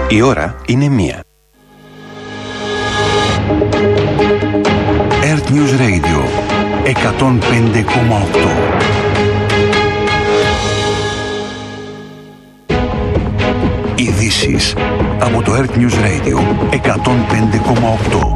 Η ώρα είναι 1. Earth News Radio 105,8. Ειδήσεις από το Earth News Radio 105,8.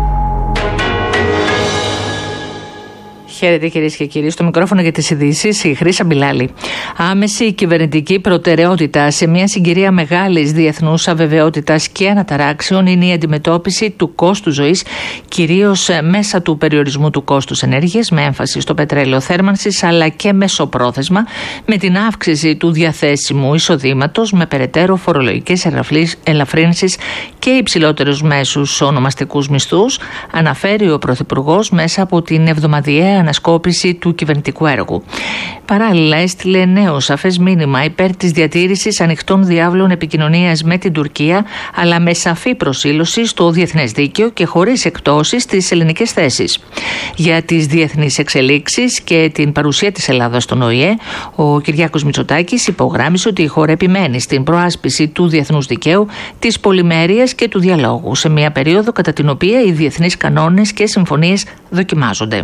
Χαίρετε κυρίες και κύριοι, στο μικρόφωνο για τις ειδήσεις η Χρύσα Μπιλάλη. Άμεση κυβερνητική προτεραιότητα σε μια συγκυρία μεγάλης διεθνούς αβεβαιότητας και αναταράξεων είναι η αντιμετώπιση του κόστου ζωής, κυρίως μέσα του περιορισμού του κόστους ενέργειας, με έμφαση στο πετρέλαιο θέρμανσης, αλλά και μεσοπρόθεσμα με την αύξηση του διαθέσιμου εισοδήματος, με περαιτέρω φορολογικές ελαφρύνσεις και υψηλότερους μέσους ονομαστικούς μισθούς, αναφέρει ο Πρωθυπουργός μέσα από την εβδομαδιαία ανασκόπηση του κυβερνητικού έργου. Παράλληλα, έστειλε νέο σαφές μήνυμα υπέρ της διατήρησης ανοιχτών διάβλων επικοινωνίας με την Τουρκία, αλλά με σαφή προσήλωση στο διεθνές δίκαιο και χωρίς εκπτώσεις στις ελληνικές θέσεις. Για τις διεθνείς εξελίξεις και την παρουσία της Ελλάδας στον ΟΗΕ, ο Κυριάκος Μητσοτάκης υπογράμμισε ότι η χώρα επιμένει στην προάσπιση του διεθνούς δικαίου, της πολυμέρειας και του διαλόγου, σε μια περίοδο κατά την οποία οι διεθνείς κανόνες και συμφωνίες δοκιμάζονται.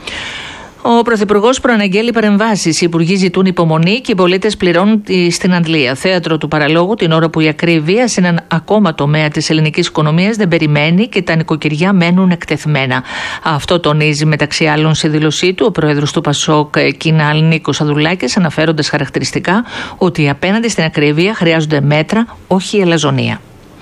Ο Πρωθυπουργός προαναγγέλει παρεμβάσεις. Οι υπουργοί ζητούν υπομονή και οι πολίτες πληρώνουν στην αντλία. Θέατρο του παραλόγου, την ώρα που η ακρίβεια σε έναν ακόμα τομέα της ελληνικής οικονομίας δεν περιμένει και τα νοικοκυριά μένουν εκτεθειμένα. Αυτό τονίζει μεταξύ άλλων σε δήλωσή του ο πρόεδρος του ΠΑΣΟΚ Κινάλ Νίκος Ανδρουλάκης, αναφέροντας χαρακτηριστικά ότι απέναντι στην ακρίβεια χρειάζονται μέτρα, όχι η αλαζονία.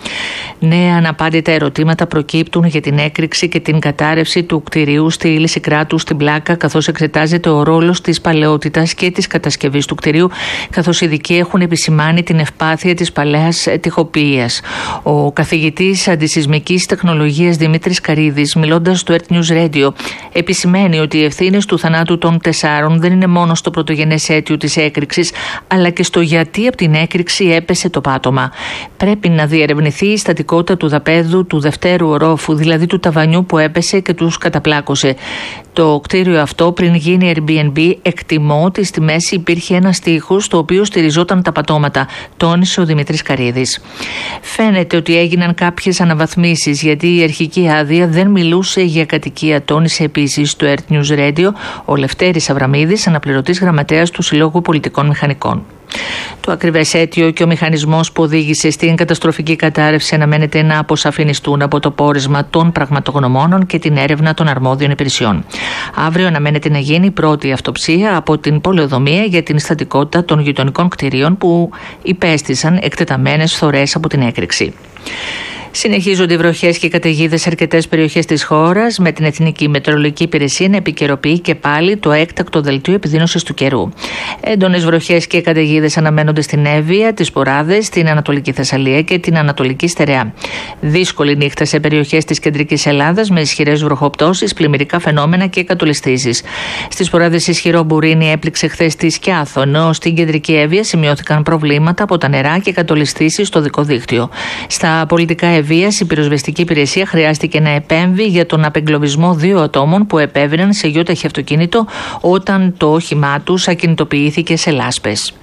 Νέα αναπάντητα ερωτήματα προκύπτουν για την έκρηξη και την κατάρρευση του κτηρίου στη Λυσικράτου στην Πλάκα, καθώς εξετάζεται ο ρόλος της παλαιότητας και της κατασκευής του κτηρίου, καθώς οι ειδικοί έχουν επισημάνει την ευπάθεια της παλαιάς τοιχοποιίας. Ο καθηγητής αντισυσμικής τεχνολογίας Δημήτρης Καρίδης, μιλώντας στο Earth News Radio, επισημαίνει ότι οι ευθύνες του θανάτου των 4 δεν είναι μόνο στο πρωτογενές αίτιο της έκρηξης, αλλά και στο γιατί από την έκρηξη έπεσε το πάτωμα. Πρέπει να διερευνηθεί η στατικότητα του δαπέδου του δευτέρου ορόφου, δηλαδή του ταβανιού που έπεσε και τους καταπλάκωσε. Το κτίριο αυτό, πριν γίνει Airbnb, εκτιμώ ότι στη μέση υπήρχε ένα τοίχος στο οποίο στηριζόταν τα πατώματα, τόνισε ο Δημήτρης Καρίδης. Φαίνεται ότι έγιναν κάποιες αναβαθμίσεις, γιατί η αρχική άδεια δεν μιλούσε για κατοικία, τόνισε επίσης στο Earth News Radio ο Λευτέρης Αβραμίδης, αναπληρωτής γραμματέας του Συλλόγου Πολιτικών Μηχανικών. Το ακριβές αίτιο και ο μηχανισμός που οδήγησε στην καταστροφική κατάρρευση αναμένεται να αποσαφινιστούν από το πόρισμα των πραγματογνωμόνων και την έρευνα των αρμόδιων υπηρεσιών. Αύριο αναμένεται να γίνει η πρώτη αυτοψία από την πολεοδομία για την στατικότητα των γειτονικών κτηρίων που υπέστησαν εκτεταμένες φθορές από την έκρηξη. Συνεχίζονται οι βροχές και οι καταιγίδες σε αρκετές περιοχές της χώρας, με την Εθνική Μετεωρολογική Υπηρεσία να επικαιροποιεί και πάλι το έκτακτο δελτίο επιδείνωσης του καιρού. Έντονες βροχές και καταιγίδες αναμένονται στην Εύβοια, τις Ποράδες, την Ανατολική Θεσσαλία και την Ανατολική Στερεά. Δύσκολη νύχτα σε περιοχές της κεντρικής Ελλάδας, με ισχυρές βροχοπτώσεις, πλημμυρικά φαινόμενα και κατολιστήσεις. Στις Ποράδες ισχυρό μπουρίνι έπληξε χθες τη Σκιάθο, ενώ στην κεντρική Εύβοια σημειώθηκαν προβλήματα από τα νερά και κατολιστήσεις στο δικό δίκτυο. Στα πολιτικά Ευβοίας, η πυροσβεστική υπηρεσία χρειάστηκε να επέμβει για τον απεγκλωβισμό 2 ατόμων που επέβαιναν σε γιόταχη αυτοκίνητο όταν το όχημά τους ακινητοποιήθηκε σε λάσπες.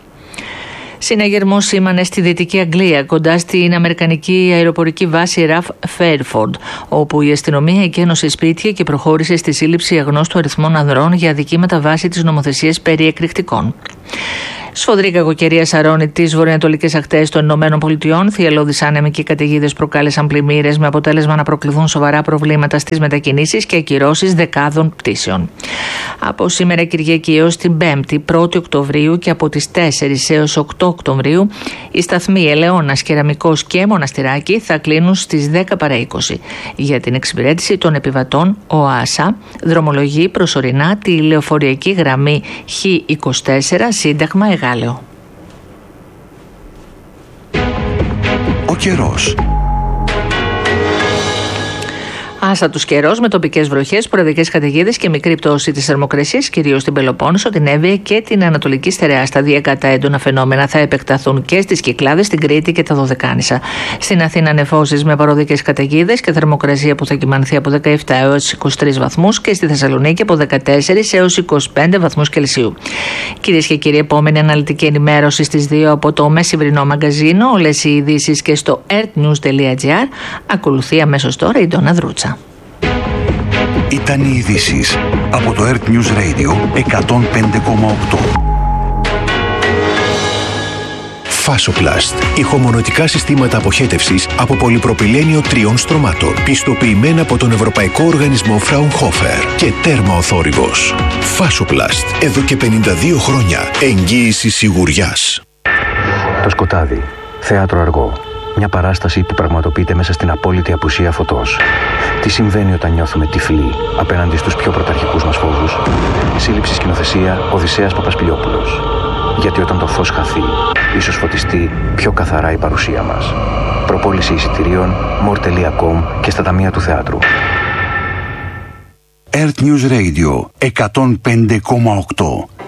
Συναγερμός σήμανε στη Δυτική Αγγλία, κοντά στην αμερικανική αεροπορική βάση RAF Fairford, όπου η αστυνομία εκένωσε σπίτια και προχώρησε στη σύλληψη αγνώστου αριθμών ανδρών για αδικήματα βάσει της νομοθεσίας περί εκρηκτικών. Σφοδρή κακοκαιρία σαρώνει τις βορειοανατολικές ακτές των ΗΠΑ. Θυελλώδεις άνεμοι και καταιγίδες προκάλεσαν πλημμύρες, με αποτέλεσμα να προκληθούν σοβαρά προβλήματα στις μετακινήσεις και ακυρώσεις δεκάδων πτήσεων. Από σήμερα Κυριακή έως την 5η, 1η Οκτωβρίου και από τις 4 έως 8 Οκτωβρίου, οι σταθμοί Ελαιώνας, Κεραμικός και Μοναστηράκι θα κλείνουν στις 10 παρά 20. Για την εξυπηρέτηση των επιβατών, ο ΑΣΑ δρομολογεί προσωρινά τη λεωφορειακή γραμμή Χ24 Σύνταγμα Εγάλεο. Ο καιρός. Άστατος καιρός με τοπικές βροχές, sporαδικές καταιγίδες και μικρή πτώση της θερμοκρασίας, κυρίως στην Πελοπόννησο, την Εύβοια και την Ανατολική Στερεά. Τα διακατά έντονα φαινόμενα θα επεκταθούν και στις Κυκλάδες, στην Κρήτη και τα Δωδεκάνησα. Στην Αθήνα νεφώσεις με παροδικές καταιγίδες και θερμοκρασία που θα κυμανθεί από 17 έως 23 βαθμούς και στη Θεσσαλονίκη από 14 έως 25 βαθμούς Κελσίου. Κυρίες και κύριοι, επόμενη αναλυτική ενημέρωση στις 2 από το μεσημβρινό μαγκαζίνο. Όλες οι ειδήσεις και στο earthnews.gr. Ακολουθεί αμέσως τώρα η Ντόνα Δρούτσα. Ήταν οι ειδήσεις από το Earth News Radio 105,8. Φάσοπλαστ. Ηχομονωτικά συστήματα αποχέτευσης από πολυπροπυλένιο 3 στρωμάτων. Πιστοποιημένα από τον Ευρωπαϊκό Οργανισμό Fraunhofer και τέρμα ο θόρυβος. Φάσοπλαστ. Εδώ και 52 χρόνια. Εγγύηση σιγουριάς. Το σκοτάδι. Θέατρο αργό. Μια παράσταση που πραγματοποιείται μέσα στην απόλυτη απουσία φωτός. Τι συμβαίνει όταν νιώθουμε τυφλοί απέναντι στους πιο πρωταρχικούς μας φόβους? Σύλληψη σκηνοθεσία Οδυσσέας Παπασπηλιόπουλος. Γιατί όταν το φως χαθεί, ίσως φωτιστεί πιο καθαρά η παρουσία μας. Προπόληση εισιτηρίων more.com και στα ταμεία του θεάτρου. Earth News Radio 105,8.